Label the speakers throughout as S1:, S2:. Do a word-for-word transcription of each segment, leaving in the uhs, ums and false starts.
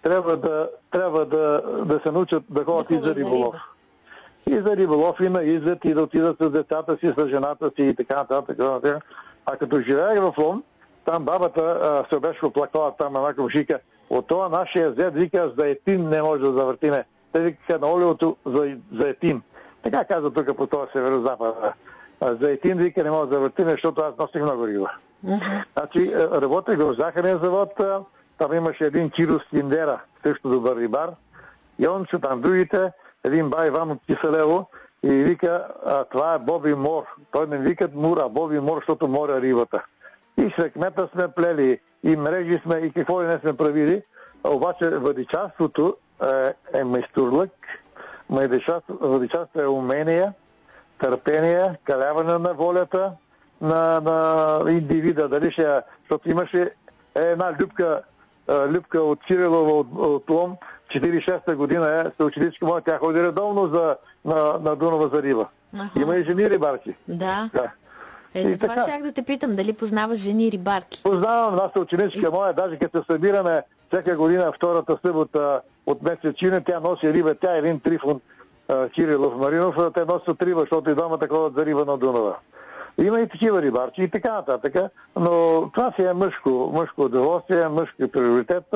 S1: трябва да, трябва да, да се научат да ходят да и за риболов. И за риболов, и на излет, и да отидат с децата си, с жената си и така нататък. А като живеех в Лом, там бабата а, се беше оплакала, там една комшика. От това нашия зет, вика, за етин не може да завъртиме. Те викаха на олиото за, за етин. Така каза тук по това северо-запад. За етин, вика, не може да завъртиме, защото аз носих много риба. Uh-huh. Значи, работех в захарния завод, там имаше един Киро Стиндера, също добър рибар. И он са там другите, един бай Иван от Киселево, и вика, а, това е Боби Мор. Той не викат Мур, а Боби Мор, защото моря рибата. И свекмета сме плели, и мрежи сме, и какво ли не сме правили. А обаче въдичарството е, е майсторлък, въдичарството е умение, търпение, каляване на волята на, на индивида. Дали ще, защото имаше една любка, любка от Кирилова от, от Лом, четиридесет и шеста година е, съученичка моя, тя ходи редовно за, на, на Дунава за риба. Аха. Има и жени рибарки.
S2: Да. да. Е, за това щях да те питам, дали познаваш жени рибарки?
S1: Познавам, аз съученичка моя, даже като се събираме всяка година, втората събота от месечина, тя носи риба, тя е един Трифон Кирилов Маринов, те носят риба, защото и двамата ходят за риба на Дунава. Има и такива рибарчи и така нататък, но това си е мъжко, мъжко удоволствие, мъжки приоритет.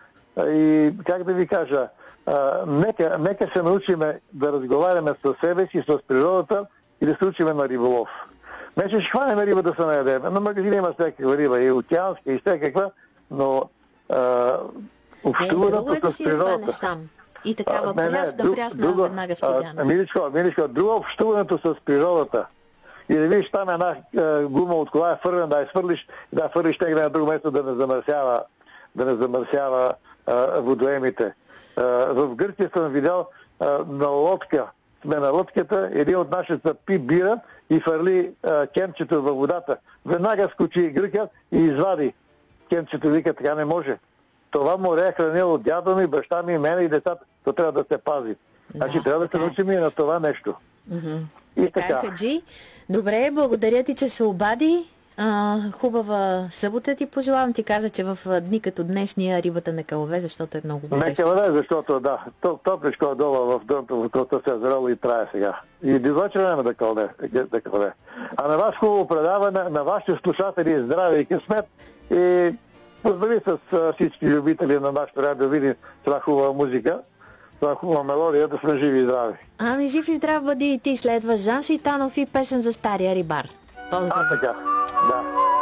S1: И как да ви кажа, а, нека, нека се научиме да разговаряме с себе си, с природата и да се учиме на риболов. Не ще хванем риба да се наедем. На магазина има всякаква риба, и океанска, и всякаква, но а, общуването
S2: е,
S1: с природата...
S2: Сам. И такава пряс, да прясна веднага в кидяна.
S1: Миличко, Миличко, друго общуването с природата. И да видиш там една а, гума от кола е фърлена, да я свърлиш, да я фърлиш тега на друго место, да не замърсява, да не замърсява а, водоемите. А, в Гърция съм видял а, на лодка, сме на лодката, един от нашите пи бира и фърли а, кенчето във водата. Веднага скочи гръка и извади кенчето, вика, така не може. Това море е хранило дядо ми, баща ми, мене и децата. То трябва да се пази. Да, значи трябва да се научим и на това нещо.
S2: Mm-hmm. И така, така. Хаджи. Добре, благодаря ти, че се обади. А, хубава събота ти пожелавам. Ти каза, че в дни като днешния рибата не кълве, защото е много горещо.
S1: Не кълве, защото да. Топличко е долу в дъното, в който се е зрело и трае сега. И до вечера няма да кълве. Да кълве. А на вас хубаво предаване, на вашите слушатели здраве и късмет. И поздрави с всички любители на нашето радио, видим това хубава музика, това хубава мелодия, да сме живи и здрави.
S2: Ами жив и здрав бъди и ти. Следва Жан Шейтанов и песен за стария рибар. Поздрави!
S1: А, така, да.